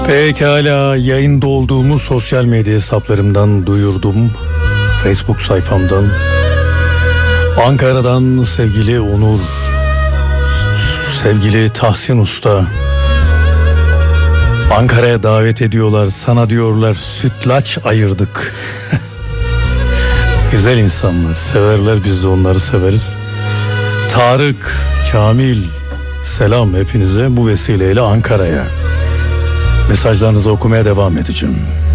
Pekala, yayında olduğumu sosyal medya hesaplarımdan duyurdum. Facebook sayfamdan. Ankara'dan sevgili Onur, sevgili Tahsin Usta. Ankara'ya davet ediyorlar. Sana diyorlar sütlaç ayırdık. Güzel insanlar, severler, biz de onları severiz. Tarık, Kamil, selam hepinize bu vesileyle Ankara'ya. Mesajlarınızı okumaya devam edeceğim.